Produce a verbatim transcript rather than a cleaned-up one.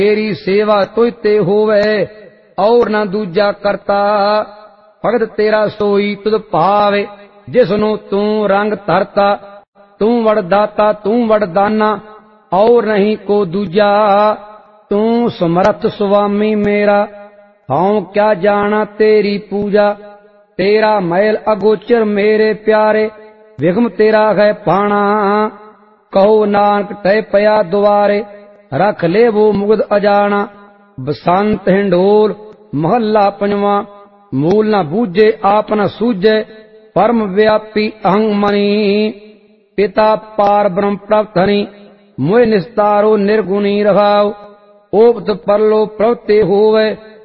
तेरी सेवा तुझ ते होवे और ना दूजा करता। भगत तेरा सोई तुद भावे जिसनु तू रंग धरता। तू वरदाता तू वरदाना और नहीं को दूजा। तू समर्थ स्वामी मेरा हाँ क्या जाना तेरी पूजा। तेरा महल अगोचर मेरे प्यारे विघ्न तेरा है पाना। कहो नानक तय पया द्वारे रख ले वो मुगद अजाना। बसंत हिंडोल महला पंजवा मूल न बूझे आप न सूझे परम व्यापी अहं मणि। पिता पार ब्रह्म प्राप्त हनि मोह निस्तारो निर्गुणी रहाओ। ओपत परलो प्रवृत्ति होवे